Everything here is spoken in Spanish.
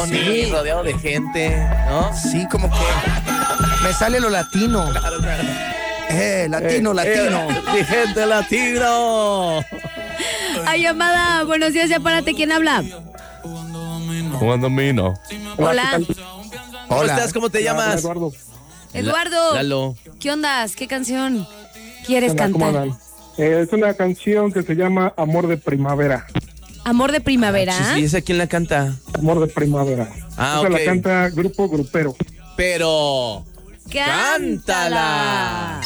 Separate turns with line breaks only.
Sí, rodeado de gente, ¿no?
Sí, como que me sale lo latino.
Claro, claro.
Latino.
Mi gente latino.
Hay llamada. Buenos días, ya párate. ¿Quién habla?
Juan Domino.
Hola.
¿Cómo estás? ¿Cómo te llamas?
Eduardo.
Eduardo.
Lalo.
¿Qué onda? ¿Qué canción quieres
Hola, ¿cómo
cantar?
andan? Es una canción que se llama Amor de Primavera.
¿Amor de primavera?
¿Y esa quién la canta?
Amor de Primavera.
Ah,
Esa
ok.
la canta Grupo Grupero.
Pero...
¡Cántala!